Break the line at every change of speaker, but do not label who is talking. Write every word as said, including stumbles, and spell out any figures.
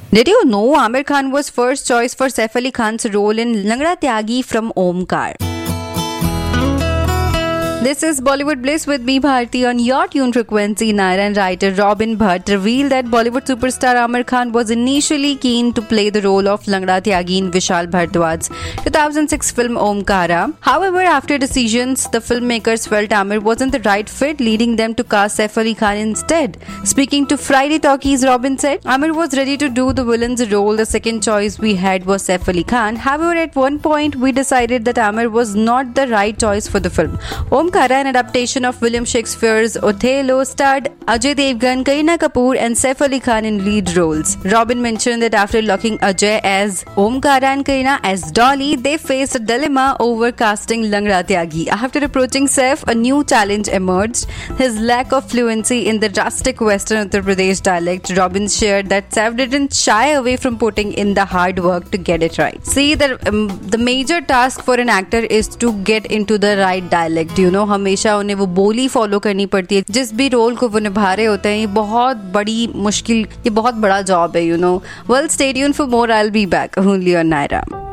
Did you know Aamir Khan was first choice for Saif Ali Khan's role in Langda Tyagi from Omkar? This is Bollywood Bliss with me, Bharti, on your tune frequency. Naira and writer Robin Bhatt revealed that Bollywood superstar Aamir Khan was initially keen to play the role of Langda Tyagi in Vishal Bhardwaj's two thousand six film Omkara. However, after decisions, the filmmakers felt Aamir wasn't the right fit, leading them to cast Saif Ali Khan instead. Speaking to Friday Talkies, Robin said, Aamir was ready to do the villain's role. The second choice we had was Saif Ali Khan. However, at one point, we decided that Aamir was not the right choice for the film. Omkara, an adaptation of William Shakespeare's Othello, starred Ajay Devgan, Kareena Kapoor and Saif Ali Khan in lead roles. Robin mentioned that after locking Ajay as Omkara and Kareena as Dolly, they faced a dilemma over casting Langda Tyagi. After approaching Saif, a new challenge emerged: his lack of fluency in the rustic Western Uttar Pradesh dialect. Robin shared that Saif didn't shy away from putting in the hard work to get it right. See, the, um, the major task for an actor is to get into the right dialect, you know. हमेशा उन्हें वो बोली follow करनी पड़ती है जिस भी role को वो निभा रहे होते हैं. ये बहुत बड़ी मुश्किल, ये बहुत बड़ा जॉब है, you know. Well, stay tuned for more. I will be back only on Naira.